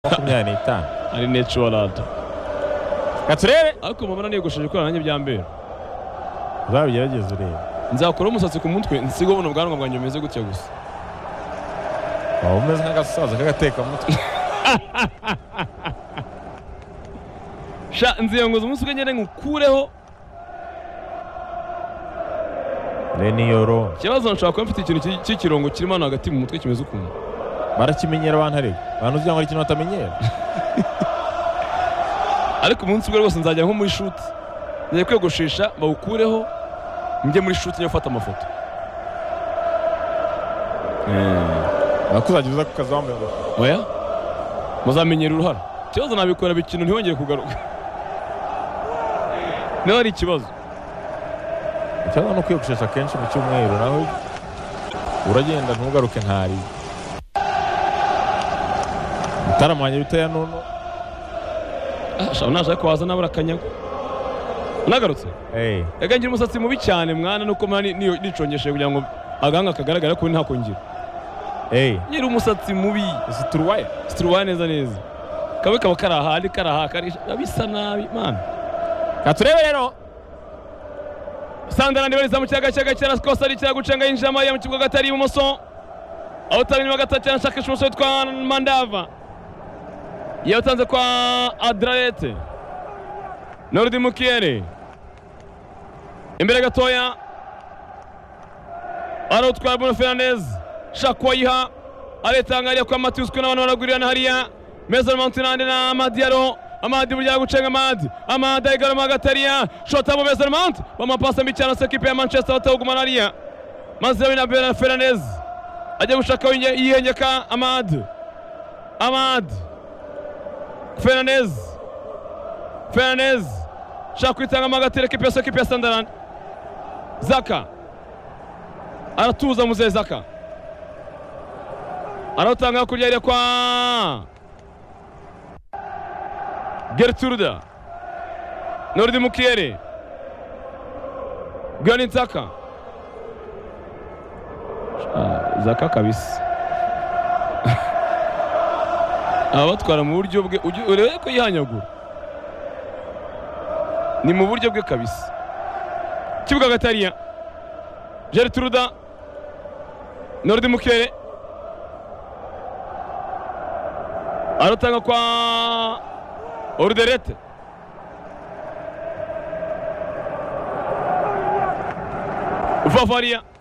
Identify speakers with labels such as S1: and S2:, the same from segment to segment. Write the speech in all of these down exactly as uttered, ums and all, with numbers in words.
S1: makumyabiri n'itanu
S2: ari natural
S1: gaturebe
S2: ariko mabana nigushaje ko nanjye byambera
S1: uzabigerageza urebe
S2: nzakora umusatsi ku mutwe nsigo buno bwanwa bwanjye umeze gutya gusa
S1: waba umeze nk'agasaza k'agateka mutwe
S2: sha nziyongoza umunsi ugende ngukureho
S1: Reniyoro
S2: kibazo nshaka ko mfite ikintu cy'ikirongo kirimo hano hagati mu mutwe kimeze ukuntu
S1: barakimenyera abantu ariko abantu uzi ngo ari ikintu batamenyera
S2: ariko umunsi ubwo rwose nzajya nko muri shoot ngiye kwegoshesha bawukureho njye muri shoot nyo gufata amafoto
S1: eh bakuzagiza ku kazi wambaye
S2: oya muzamenyera uruhara kibazo nabikora bikintu ntihongere kugaruka no ari kibazo
S1: cyangwa no kwiyogoshesha kenshi mu cyumweru naho uragenda ntugaruke ntari utaramanye bitaya none
S2: ah nashaka kwaza nabura kanyago nagarutse
S1: eh
S2: ega ngira umusatsi mubi cyane mwana nuko mani nicongeshe kugira ngo aganga kagaragara ko nta kongira
S1: eh
S2: ngira umusatsi mubi
S1: situruwaye
S2: situruwaye neza neza kabe kaba karaha ari karaha kari bisa nabi man
S1: gaturebe rero
S2: Sandra ndibariza mu cyaga cyaga cyara kosa ari cyaga gucenga yinjira Maria mu kibuga gatari ibumoso aho tarimo gatatu cyane shaka shumso twa Mandava yatanze kwa Adraete Nordi Mukiere imbere gatoya aro twa Bruno Fernandes shakwayiha aretangariya kwa Matius kuna abantu baragurira hariya Mason Mount na Madiaro Amadi burya gucenga Amadi Amadi igara magataria shota mu Mason Mount bamapasa mbicyano se equipe ya Manchester bataguma hariya maze wina Bruno Fernandes ajya gushaka yihengeka Amadi Amadi Fernandes Fernandes shaka kwitanga magatira equipe ya equipe ya Sunderland Zaka aratuza muze Zaka arotanga kurya kwa Gertruda Nordi Mukiere Granit Zaka ah, Zaka kabisa abatwara mu buryo bwe urebe ko yihanyagura ni mu buryo bwe kabisa kibuga gatariya Gertruda Nordi Mukiere arotanga kwa Orderete Vavaria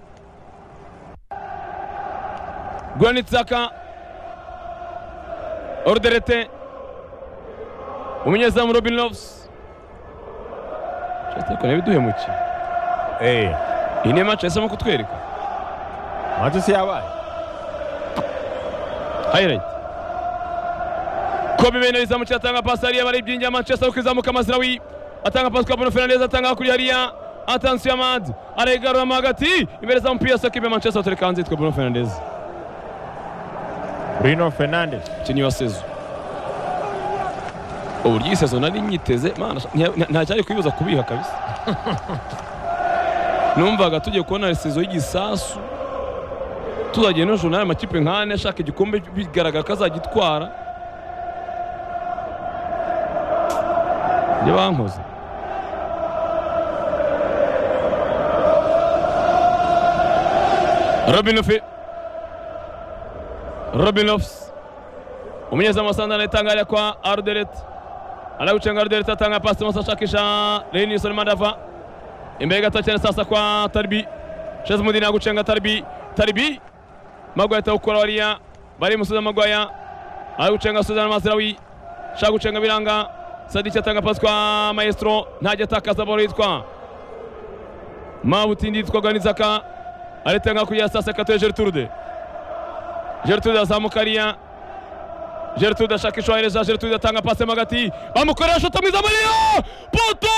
S2: Granit Xhaka Orderete umunyezamu Robin Loftus cyateko nabiduhemuki
S1: eh
S2: ine match yasama kutwereka
S1: match se yabaye
S2: highlight Kobe Meno izamu cyatanga pasi hariya bari byinjya Manchester ukizamuka Mazraoui atanga pasi kwa Bruno Fernandes atanga kuri hariya attention Amad aregarura magati imbere za mpira sakibe Manchester turekanze twa Bruno Fernandes
S1: Bruno Fernandes
S2: kini wasezo uburyo sezo nari nyiteze mana nta cyari kwibuza kubiha kabisa numvaga tujye kubona sezo y'igisasu tuzagiye no journal amakipe nkane ashaka igikombe bigaragara kazagitwara Ye bankoze Robin Loftus Robin Loftus umunyezamu wa Sunderland itangariya kwa Ardelet anagucenga Ardelet atanga pasi masa shakisha Renison Mandava imbere gato cyane sasa kwa Tarbi Chez Mudina agucenga Tarbi Tarbi Magwaya tawukora wariya bari musuza Magwaya agucenga Sudan Mazraoui shagucenga biranga Sadiki atanga pasi kwa Maestro ntajya atakaza ball yitwa Mabutindi yitwa Granit Xhaka aretanga kujya sasa katoye Gertrude Gertrude azamukariya Gertrude ashakisha ahereza Gertrude atanga pasi magati bamukorera shota mwiza Maria poto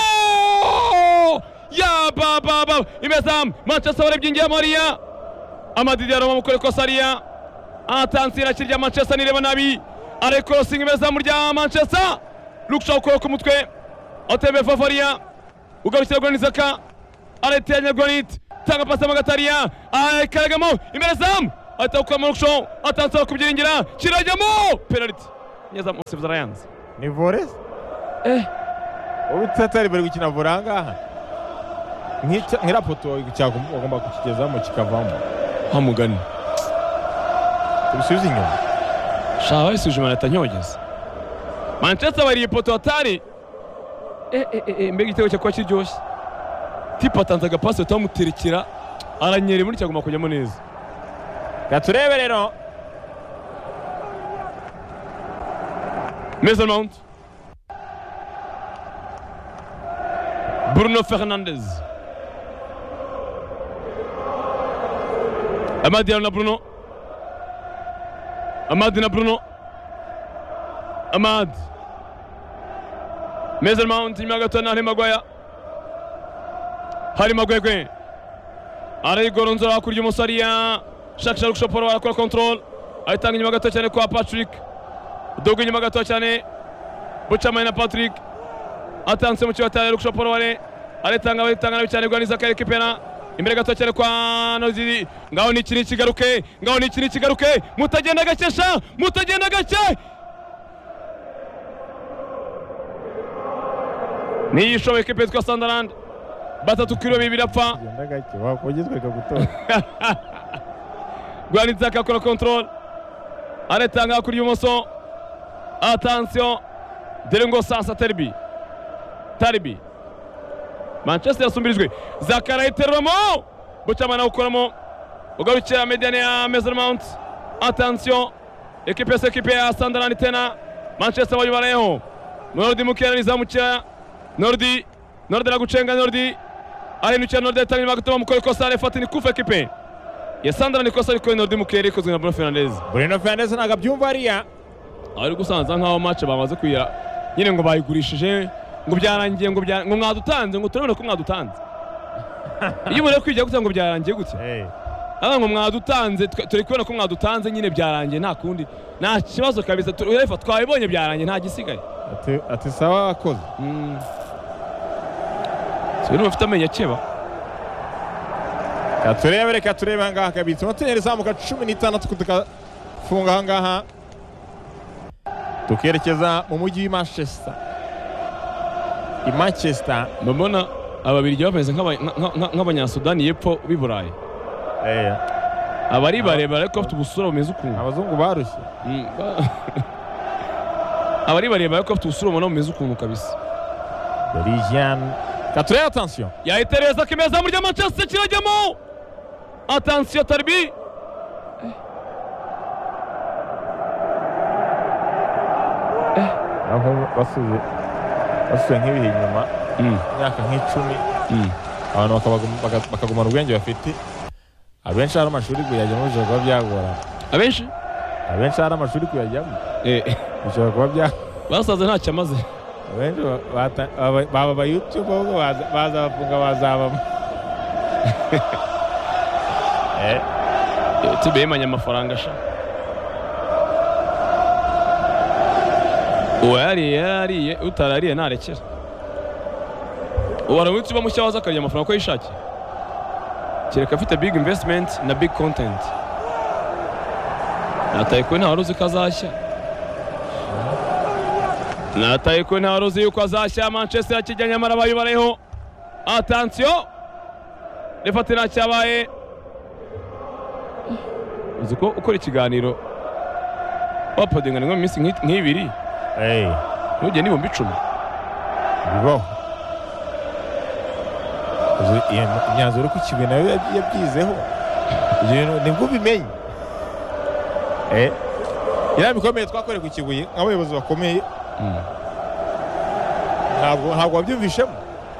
S2: ya baba baba imezam Manchester barebyingiye Maria Amadi Diallo bamukore kosaria atanzira kirya Manchester nireba nabi are crossing imezam rya Manchester Lukshaw ukora ku mutwe Otebe Vavaria ugarukira Granit Xhaka aretenya Granit tanga pasi magataria akaragamo imbere zam atawuka mu Lukshaw atanzira kubyiringira kirajyamo penalty neza musifuzi arayanze
S1: ni vore
S2: eh
S1: ubu tatari bari gukina vore ahangaha nk'irapoto bagomba kukigezamo kikavamo
S2: hamugani
S1: tubisubize inyuma
S2: shaba isuje manata nyogeza Manchester bari ipoto atari eh eh eh mbega igitego cyo kwa kiryoshye tipa atanze agapasi tumuterekera aranyere muri cyagomba kujyamo neza
S1: gaturebe rero
S2: Mason Mount Bruno Fernandes Amad na Bruno Amad na Bruno Amad Mason Mount nyuma gato na Harry Maguire Harry Maguire arayigoronzora kurya umusariya shakisha gushopora barakora control ayitanga nyuma gato cyane kwa Patrick Dogo nyuma gato cyane Buchamay na Patrick atanse mu kibatari gushopora wale aritanga bayitanga cyane gwaniza kare kipena imbere gato cyane kwa Noziri ngaho ni kiri kigaruke ngaho ni kiri kigaruke mutagenda gakesha mutagenda gake ni yishowe equipe twa Sunderland batatu kilo bibiri apfa
S1: genda gake wakogezwe kagutora
S2: gwaniza kakora control aritanga kuri yumoso attention Delengo sasa Terbi Terbi Manchester yasumbirijwe Zakaria iteramo Buchamana ukoramo ugarukira mediane ya Mason Mount attention equipe ya equipe ya Sunderland tena Manchester bari barayeho Nordi mukiraniza mucya Nordi Nordi la gucenga Nordi ari nucya Nordi tangi bagutuma mukore kosa refatini kufa equipe ya Sunderland kosa ariko Nordi mukere kozwe na Bruno Fernandes
S1: Bruno Fernandes nagabyumva ariya
S2: ari gusanza nkaho match bamaze kwira nyine ngo bayigurishije ngo byarangiye ngo bya ngo mwadutanze ngo turabona ko mwadutanze iyo muri kwijya gutanga ngo byarangiye gutya
S1: eh
S2: aba ngo mwadutanze turi kubona ko mwadutanze nyine byarangiye nta kundi nta kibazo kabisa urefa twabibonye byarangiye nta gisigaye
S1: ati ati sawa akoze
S2: mm sio bafite amenya keba
S1: katurebe katurebe ngaha kabitse moteri zamuka cumi n'itandatu kutuka funga ngaha tukerekeza mu mujyi wa Manchester i Manchester
S2: mbona ababiri bameze nk'abanyasudani y'epfo b'iburayi
S1: eh
S2: abari bareba ariko bafite ubusura bumeze ukuntu
S1: abazungu barushye
S2: abari bareba ariko bafite ubusura bumeze ukuntu kabisa
S1: Belgian katurebe attention
S2: yahitereza kimeza muri Manchester kirajyamo attention Terbi
S1: aho basuze basuze nk'ibihe inyuma imyaka nk'icumi abantu bakagumana ubwenge bafite abenshi hari amashuri kuyajyamo bishobora kuba byagorana
S2: abenshi
S1: abenshi hari amashuri kuyajyamo bishobora kuba byagorana
S2: basaze ntacyo amaze
S1: abenshi baba aba YouTube ahubwo bazabafunga bazabamo
S2: tibe yemanye amafaranga sha uwariye yariye utarariye narekera uwaramutse bamushya waza akarya amafaranga ko yishakiye kereka afite big investment na big content nataye ko nta waruzi ko azashya nataye ko nta waruzi yuko azashya Manchester yakijyanye amara bayo barayeho attention refatira cyabaye uzi ko ukora ikiganiro wapadingana ngo minsi nk'ibiri
S1: eh
S2: ntujye n'ibihumbi icumi
S1: bibaho imyanzuro ko ikigo nayo yabyizeho nibwo bimenye eh iriya bikomeye twakoreye ku Kibuye nk'abayobozi bakomeye ntabwo ntabwo wabyumvishemo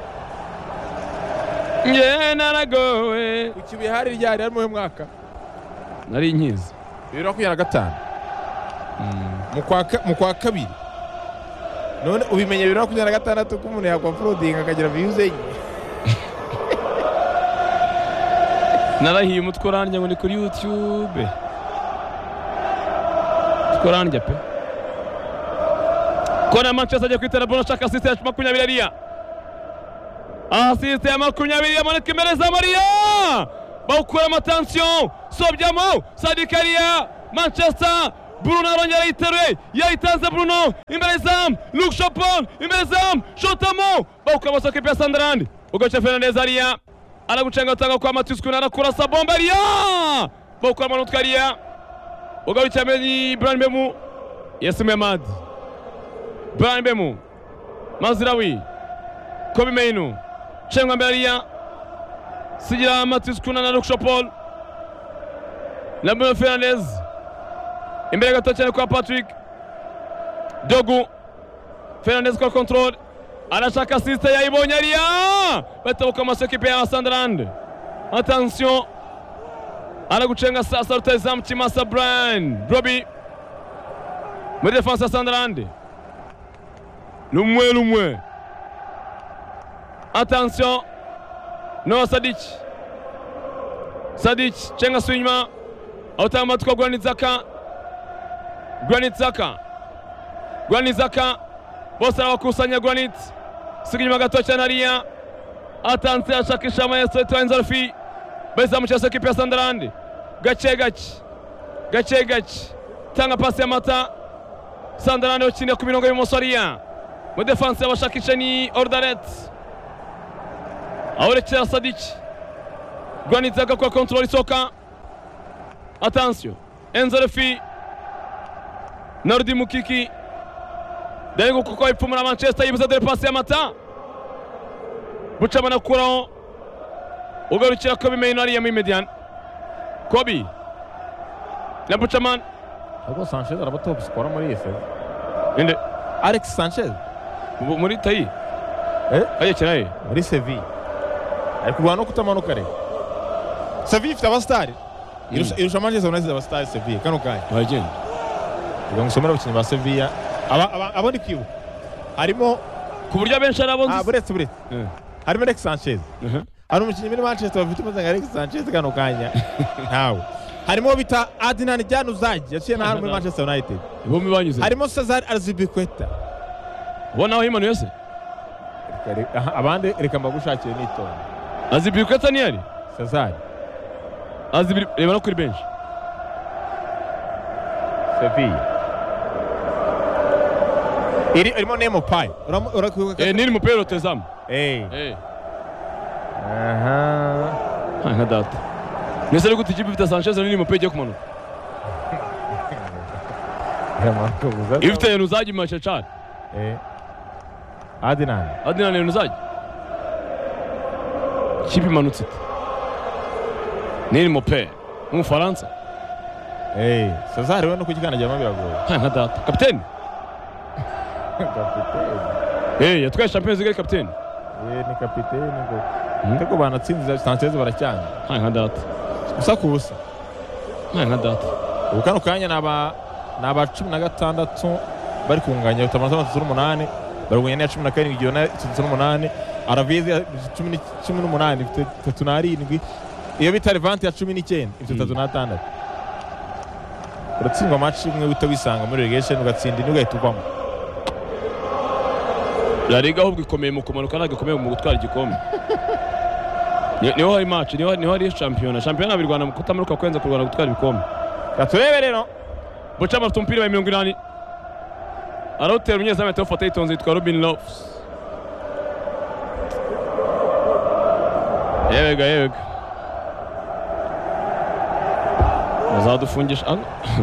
S2: nge naragowe
S1: ku Kibuye hari ryari ari mu mwaka
S2: nari nkizi
S1: bibiri na makumyabiri na gatanu mu kwa kabiri none ubimenye bibiri na makumyabiri na gatandatu ko umuntu yakwa frauding akagira views enye
S2: narahiye umutwe urandya ngo ni kuri YouTube twarandya pe kona Manchester agiye kwitera bono shaka assist ya makumyabiri ariya assist ya makumyabiri ya Malik Mereza Maria bawukura amatension sobyamo Sadik Aria Manchester Bruno arongera yiteruye yayitanze Bruno imbere zam Luke Chopin imbere zam Shotamo bawuka basoke pia Sunderland ugacha Fernandez ariya aragucenga utanga kwa Matheus Cunha arakurasa bomba ariya bawuka manutka ariya ugacha Medi Bryan Mbeumo Yassine Hamad Bryan Mbeumo Mazraoui Kobbie Mainoo Chenga mbere ariya sigira Matheus Cunha na Luke Chopin na Bruno Fernandes imbere gato cyane kwa Patrick Dogu Fernandes kwa control anashaka assist yayibonye ariya batabuka amaso equipe ya Sunderland. Attention anagucenga sasa rutazamu Kimasa Brian Robbie muri defense ya Sunderland lumwe lumwe. Attention Noah Sadic Sadic chenga swingma autama tukwa Granit Xhaka Granit Xhaka Granit Xhaka bose arabakusanya Granit siginyuma gato cyane hariya. Attention ashakisha Maestro Twanzarfi beza mu cyase equipe ya Sunderland gace gace gace gace tanga pasi ya Mata Sunderland okinira ku mirongo y'imoso hariya mu defense abashakisha ni Ordaret aurechera Sadic Granit Xhaka kwa control soka. Attention Enzarfi Nardi Mukiki Dengo kuko ipfumura Manchester yibuza de passe ya Mata Buchamana kuraho ugarukira Kobbie Mainoo ariya mu median Kobbie na Buchaman
S1: ahubwo Sanchez araba top scorer muri iyi season.
S2: inde
S1: Alex Sanchez
S2: muri tayi
S1: eh
S2: aye cyane
S1: muri Sevilla ariko kurwana no kutamanuka rero. Sevilla ifite abastari irusha Manchester United abastari Sevilla kano kanya
S2: bagenda
S1: ngo nsomera abakinnyi ba Sevilla aba abandi kibu harimo
S2: ku buryo benshi arabonze
S1: ah buretse buretse harimo Alex Sanchez hari umukinnyi muri Manchester bafite umuzanga Alex Sanchez kano kanya ntawe harimo bita Adnan Januzaj yaciye na muri Manchester United
S2: bombi banyuze
S1: harimo Cesar Azpilicueta
S2: bona aho Imanu yose
S1: abandi reka mbagushakire n'itonde
S2: Azpilicueta ni yari
S1: Cesar
S2: Azpilicueta reba no kuri bench
S1: Sevilla iri irimo Nemo Pai urakuka
S2: eh nini mupero Rotterdam
S1: eh
S2: eh
S1: aha
S2: nka data nese gute ikipe ifite Sanchez nini mupege kumanuka
S1: yamanko buza
S2: ifite Januzaj Machachar
S1: eh Adnan
S2: Adnan Januzaj kipe manutse nini mupe mu Faransa
S1: eh Cesar we no kugikana jama biragoye
S2: nka data kapiteni
S1: kapiteni
S2: eh yatwaye Champions League kapiteni
S1: eh ni kapiteni ngo ndeko banatsinze Sanchez baracyanye
S2: nka data
S1: usa kubusa
S2: nka data
S1: ubukano kanya naba naba cumi na gatandatu bari kunganya utamanza batatu n'umunani baruganya na cumi na karindwi igihona itatu n'umunani Aravizi cumi n'umunani ifite itatu n'arindwi iyo bita Levante ya cumi n'icyenda ifite itatu n'atandatu. Uratsindwa match imwe wita wisanga muri relegation ugatsinda indi ugahita uvamo.
S2: La Liga ahubwo ikomeye mu kumanuka nagakomeye mu gutwara igikombe. Niho hari match niho niho hari champion champion birwana mu kutamanuka kwenza kurwana gutwara ibikombe.
S1: Gaturebe rero
S2: Buchama tumpira wa mirongo inani arotera umunyezamu Theo Fata itonze yitwa Robin Loftus. Yewega yewega azadufungisha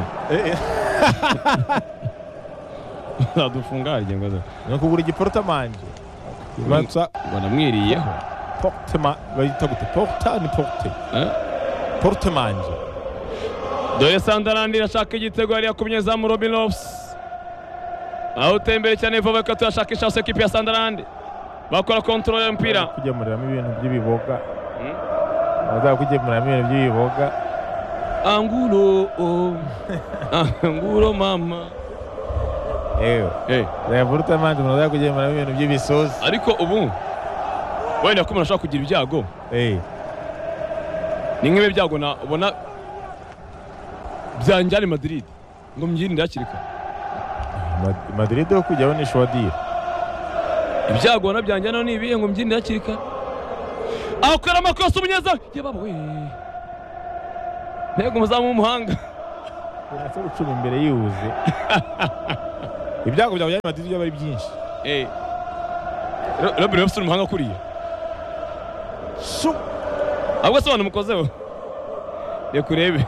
S2: azadufunga arye ngo
S1: no kubura igiporta manje batsa
S2: banamwiriyeho
S1: porte ma bayita gute porta ni porte eh porte manje
S2: Dore Sunderland irashaka igitego yari yakumyezamu Robin Loftus aho tembere cyane vuba ko turashakisha equipe ya Sunderland bakora control y'umupira
S1: kugemuriramo ibintu by'ibiboga baza kugemuriramo ibintu by'ibiboga
S2: Angulo oh Angulo mama
S1: eh
S2: eh
S1: ya porte manje baza kugemuriramo ibintu by'ibisozi
S2: ariko ubu wenda ko umuntu ashaka kugira ibyago
S1: eh
S2: ni nk'ibe byago na ubona byanjye Madrid ngo mbyirinde hakirika
S1: Madrid yo kujyaho ni shwadira
S2: ibyago na byanjye no nibiye ngo mbyirinde hakirika akora amakosa umunyeza yababo we ntego muzamu umuhanga
S1: kunatse gucuma imbere yihuze ibyago bya Real Madrid byo bari byinshi
S2: eh Robert Robson umuhanga kuriya
S1: shu
S2: ahubwo se abantu mukozeho reka urebe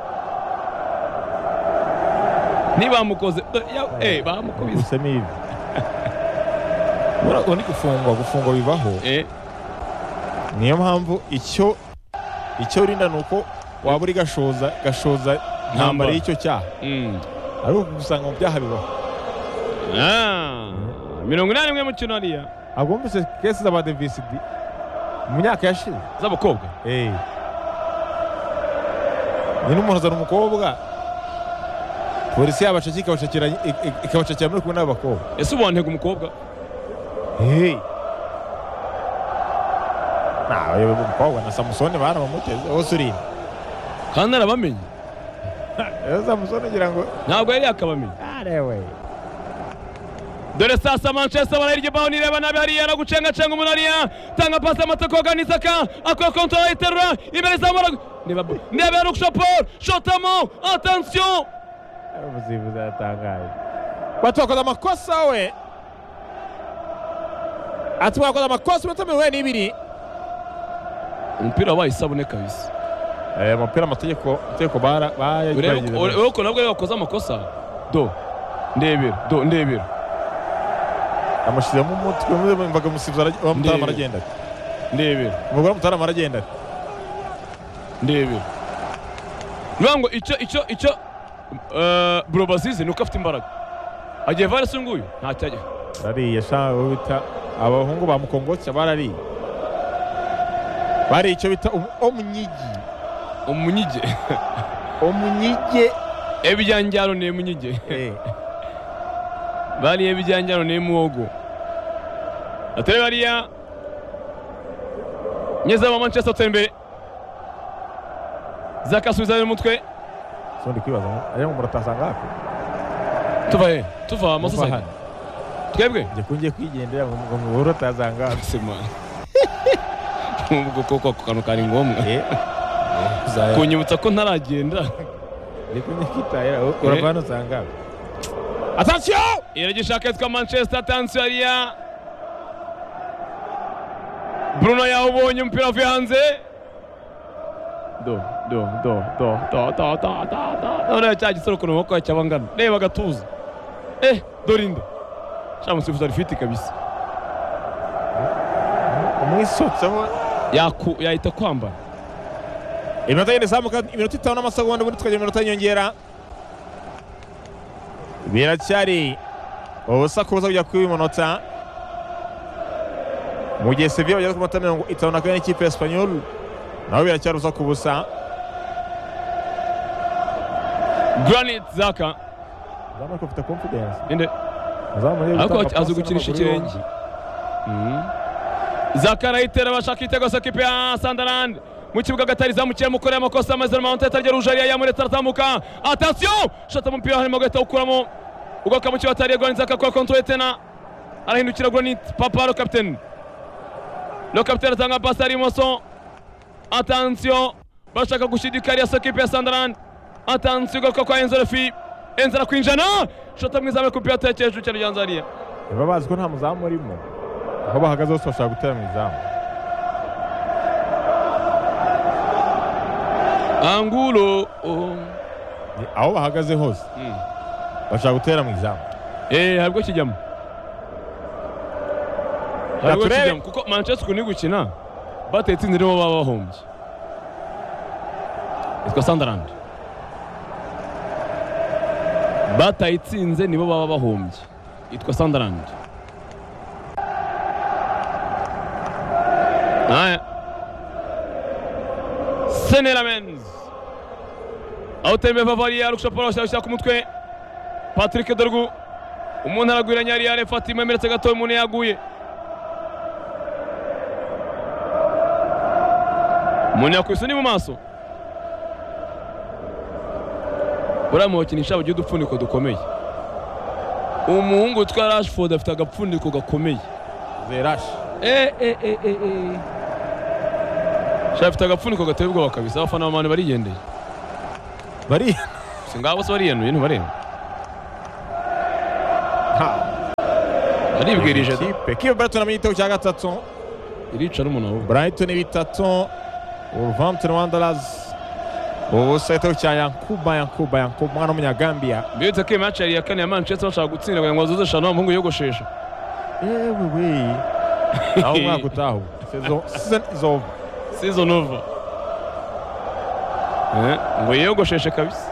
S2: niba mukoze eh bamukubise
S1: useme ibi ura ni gufungwa gufungwa bibaho
S2: eh
S1: niyo mpamvu icyo icyo urinda nuko waba uri gashoza gashoza ntambara y'icyo cyaha
S2: mm
S1: ari gusanga mu byaha bibaho
S2: ah mirongo inani mwe mukino ariya
S1: agomvise kesi za Davis D mu myaka yashize
S2: z'abakobwa
S1: eh ni n'umuntu azana umukobwa polisi yabashaki ikabashakira ikabashakira muri kumwe n'abakobwa
S2: ese ubantega umukobwa
S1: hey na uyu mukobwa na Samson bana bamuteze hose uri
S2: kandi arabamenye
S1: Eza Samson ngira ngo
S2: ntabwo yari yakabamenye
S1: arewe
S2: dore sasa Manchester barayirye baho nireba nabi hariya aragucenga cenga umuntu hariya tanga pasi amatakoGanisaka akora control iterura imbere za Marago neba neba Rukshapor shotamo attention
S1: umuzivuza yatangaye batokoza amakosa we atwakoza amakosa batamewe n'ibiri
S2: umupira wabaye isabune kabisa
S1: eh umupira amategeko amategeko bara
S2: bayagiranye wewe ko nabwo yakoze amakosa do ndebera do ndebera
S1: amushyira mu mutwe mbaga musivza bamutara maragenda
S2: ndebera
S1: mugora mutara maragenda
S2: ndebera nwango icyo icyo icyo eh bro basize nuko afite imbaraga agiye vare sunguyu nta cyajya
S1: ari yasha bita abahungu ba mukongotse barari bari icyo bita omunyigi
S2: umunyige
S1: omunyige
S2: ebijyanjaro ne munyige
S1: eh
S2: bari ebijyanjaro ne muogo atari bariya nyeza wa Manchester tembe zakasubiza mu mutwe
S1: sondi kwibaza ayo muratasanga hapo
S2: tuva he tuva amasasa twebwe
S1: nje kungiye kwigendera ngo ngo mu rotazanga
S2: sema ubwo koko kanu kari ngombwa
S1: eh
S2: kunyibutsa ko ntaragenda
S1: ariko nyikitaya urabana sanga attention
S2: iragishaka yitwa Manchester attention ariya Bruno yawubonye umupira uvuye hanze do do do do do do do do none cyagisoro kuno moko cyabangana reba gatuza eh dorinde shamu sifuza rifiti kabisa
S1: umwisotseho
S2: yaku yahita kwambara
S1: iminota yene samuka iminota itanu n'amasegonda ubundi tukagira iminota y'inyongera biracyari ubusa kubuza kujya kuri umunota mu gihe Sevilla bageze ku minota mirongo itanu na kane n'ikipe ya Espanyol nabo biracyari ubusa kubusa
S2: Granit Xhaka
S1: Zama ko ufite confidence
S2: inde
S1: Zama
S2: ariko azi gukinisha ikirenge Xhaka arayitera bashaka igitego sa kipe ya Sunderland mu kibuga gatari zamukiye mukorera amakosa amaze Mount atarya rujariya yamureta atamuka attention shota mu mpira harimo gahita ukuramo ugoka mu kibuga atari Granit Xhaka kwa control tena arahindukira Granit Papa le capitaine le capitaine atanga passe ari moso attention bashaka gushidikariya sa kipe ya Sunderland attention ugoka kwa Enzo Lefi Enzo arakwinjana shota mwiza mu kupira atekereje cyane Janzariya
S1: baba bazi ko nta muzamu urimo aho bahagaze hose bashaka gutera mu izamu
S2: Angulo oh.
S1: aho bahagaze hose
S2: mm.
S1: bashaka gutera mu izamu
S2: eh haribwo kijyamo haribwo kijyamo kuko Manchester kuni gukina batetse inzira baba bahombye itwa Sunderland batayitsinze nibo baba bahombye itwa Sunderland aya Senelamens Autembe Bavaria Rukshapora cyashya ku mutwe Patrick Dorgu umuntu aragwiranya yari yare Fatima emeretse gato umuntu yaguye umuntu yakwise ni mu maso uramu wakinisha ugiye dupfuniko dukomeye umuhungu utwa Rashford afite agapfuniko gakomeye
S1: Zerash
S2: eh eh eh eh shafite agapfuniko gateye ubwoba kabisa abafana b'amane barigendeye
S1: bari
S2: si ngabo se bariyenuye ntibareba aribwirije
S1: ikipe kipe Brighton mu gitego cya gatatu
S2: irica n'umuntu ahubwo
S1: Brighton bitatu Wolverhampton Wanderers ubusa igitego cya Yankuba Yankuba Yankuba umwana w'umunyagambia
S2: mbibutse ko iyi match yari iya kane ya Manchester bashaka gutsinda kugira ngo bazuze eshanu umuhungu yogoshesha
S1: yewe we aho umwaka utaho season is over
S2: season over eh ngo yogosheshe kabisa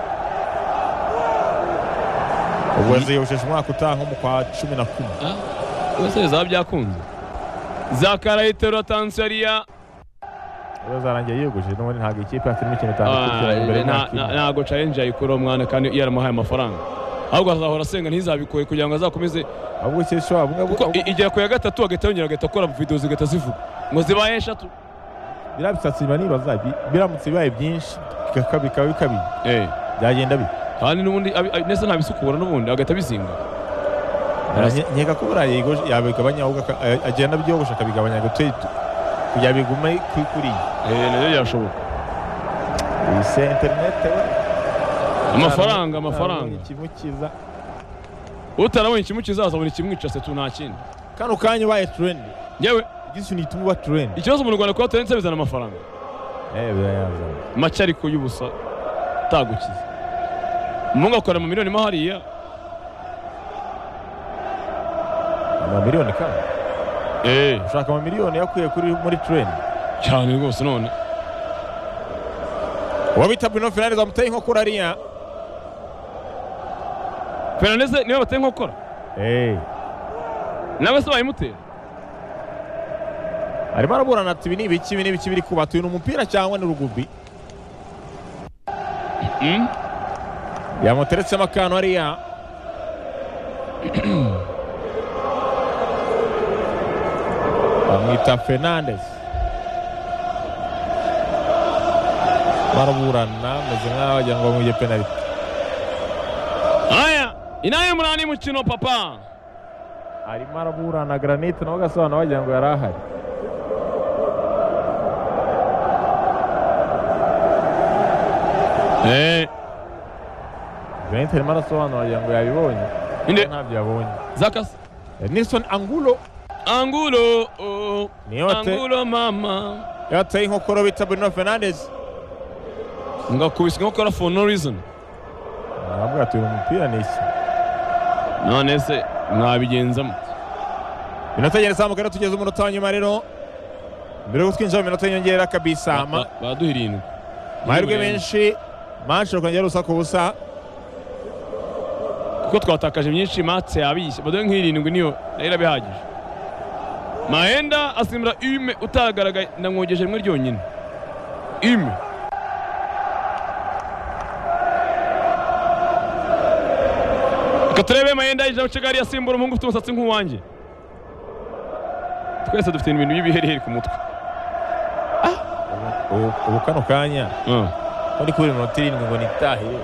S1: ubwo ziyogosheshe umwaka utaha nko mu kwa cumi na kumwe
S2: bose za byakunze Zakara itero Tanzania
S1: zarangiye yiyogosheshe n'ubundi ntabwo ikipe afite imikino itanu kugira imbere
S2: ntabwo challenge ayikora umwana kandi yaramuhaye amafaranga ahubwo azahora asenga ntizabikoye kugira ngo azakomeze
S1: ahubwo cyesho abunga
S2: igera ku ya gatatu agahita yongera agahita akora video zigahita zivuga ngo zibaye eshatu
S1: birabisatsi banibaza biramutse bibaye byinshi bikaba bikabije
S2: eh
S1: byagenda bi
S2: kandi n'ubundi nese ntabisukura n'ubundi agahita bizinga
S1: nkeka ko burayi yabigabanya agenda byogosha akabigabanya gutwe kugira bigume kuri
S2: eh nabyo byashoboka
S1: ise internet
S2: amafaranga amafaranga
S1: ikimukiza
S2: utarabonye ikimukiza azabona ikimwica se tu nta kindi
S1: kano kanya baye trend
S2: yewe
S1: igisu ni tuba trend
S2: ikibazo mu Rwanda ko trend bizana amafaranga
S1: eh birayaza
S2: macari ko yubusa tagukiza umunga akora mu miliyoni mahariya
S1: ama miliyoni ka
S2: eh
S1: ushaka ama miliyoni yakuye kuri muri trend
S2: cyane rwose none
S1: wabita Bruno Fernandes amuteye nko kurariya
S2: Fernandes niwe bateye nko kora
S1: eh
S2: nawe se bayimutera
S1: arimo araburana ati ibi ni ibiki ibi ni ibiki biri kubatuye n'umupira cyangwa ni rugubi
S2: mm
S1: yamuteretse amakano ariya amwita Fernandes baraburana meze nk'aho wagira ngo bamwige penalty
S2: aya inayo munani mukino papa
S1: arimo araburana Granite nawe gasobanura wagira ngo yari ahari
S2: eh
S1: Granite arimo arasobanura wagira ngo yabibonye
S2: inde
S1: ntabyo yabonye
S2: Zakas
S1: Nelson Angulo
S2: Angulo oh
S1: Niyote
S2: Angulo mama
S1: yateye inkokoro bita Bruno Fernandes
S2: ngakubise inkokora for no reason
S1: ntabwo atuye umupira nisi
S2: none se mwabigenzamo
S1: minota yari samukara tugeze umunota wa nyuma rero mbere yo twinjira mu minota yongera kabisa
S2: baduhirindwe
S1: mahirwe menshi mancho kongera rusa ku busa
S2: kuko twatakaje byinshi matse yabishye baduhe nk'irindwi niyo rero bihagije Mahenda asimbura Ume utagaragaye ndamwogeje rimwe ryonyine Ume katurebe Mahenda ije mu Kigali asimbura umuhungu ufite umusatsi nk'uwanjye twese dufite ibintu by'ibiherere ku mutwe
S1: ubu kano kanya muri kuri minota irindwi ngo nitahire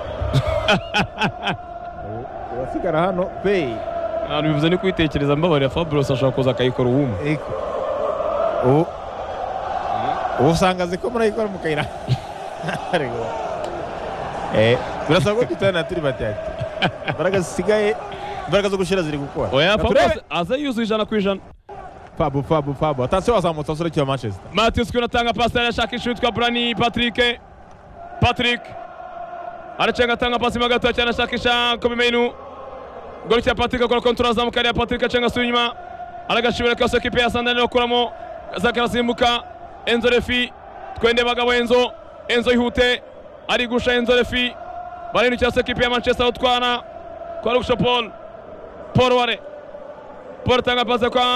S1: urasigara hano pe
S2: ntabwo bivuze ni kwitekereza mbabarira Fabros ashobora kuza akayikora uwuma
S1: ubu ubu usanga azi ko murayikora mu kayira birasaba ko tutana turi batatu imbaraga zisigaye imbaraga zo gushyira ziri gukora
S2: oya Fabros aza yuzuye ijana ku ijana
S1: Fabu Fabu Fabu atasiyo wazamutse asore cyo Manchester
S2: Matheus kuna tanga pasi arashaka ishuri twa Brani Patrick Patrick aracenga tanga pasi magato cyane ashakisha Kobe Mainu gol cya Patrick akora control zamuka ya Patrick acenga suri nyuma aragashibira ka equipe ya Sandane okuramo Zakara simbuka Enzo Refi twende bagabo Enzo Enzo ihute ari gusha Enzo Refi bari cya equipe ya Manchester utwana kwa Luke Paul Paul ware Paul tanga pasi kwa